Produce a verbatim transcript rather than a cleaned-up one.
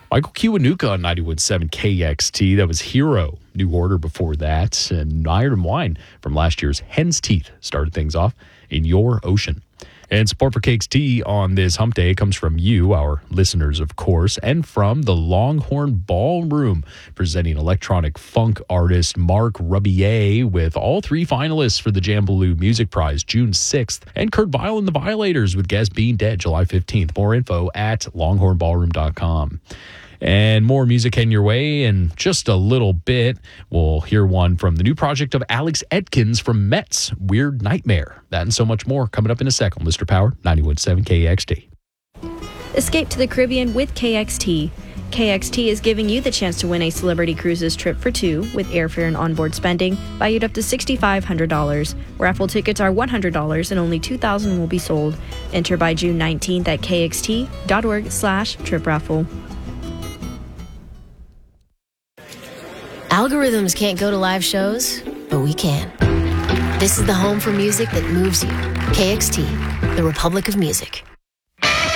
Michael Kiwanuka on ninety-one point seven K X T. That was Hero. New Order before that. And Iron and Wine from last year's Hen's Teeth started things off in Your Ocean. And support for K X T on this hump day comes from you, our listeners, of course, and from the Longhorn Ballroom, presenting electronic funk artist Mark Rubier with all three finalists for the Jambaloo Music Prize June sixth, and Kurt Vile and the Violators with Guess Being Dead July fifteenth. More info at longhorn ballroom dot com. And more music heading your way in just a little bit. We'll hear one from the new project of Alex Edkins from Mets, Weird Nightmare. That and so much more coming up in a second. Mister Power, ninety-one point seven K X T. Escape to the Caribbean with K X T. K X T is giving you the chance to win a Celebrity Cruises trip for two with airfare and onboard spending valued up to six thousand five hundred dollars. Raffle tickets are one hundred dollars and only two thousand will be sold. Enter by June nineteenth at kxt.org slash trip raffle. Algorithms can't go to live shows, but we can. This is the home for music that moves you. K X T, the Republic of Music.